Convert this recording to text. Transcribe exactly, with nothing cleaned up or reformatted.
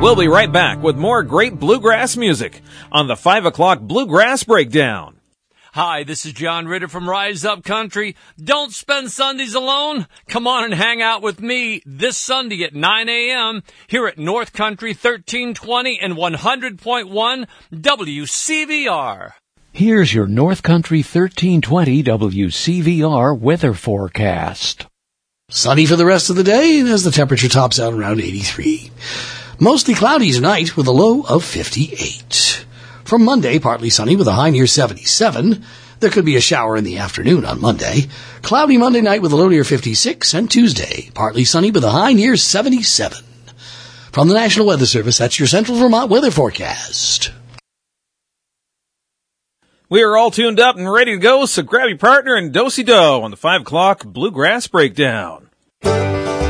We'll be right back with more great bluegrass music on the five o'clock Bluegrass Breakdown. Hi, this is John Ritter from Rise Up Country. Don't spend Sundays alone. Come on and hang out with me this Sunday at nine a.m. here at North Country thirteen twenty and one hundred point one W C V R. Here's your North Country thirteen twenty W C V R weather forecast. Sunny for the rest of the day as the temperature tops out around eighty-three. Mostly cloudy tonight with a low of fifty-eight. From Monday, partly sunny with a high near seventy-seven. There could be a shower in the afternoon on Monday. Cloudy Monday night with a low near fifty-six. And Tuesday, partly sunny with a high near seventy-seven. From the National Weather Service, that's your Central Vermont weather forecast. We are all tuned up and ready to go, so grab your partner and do-si-do on the five o'clock Bluegrass Breakdown.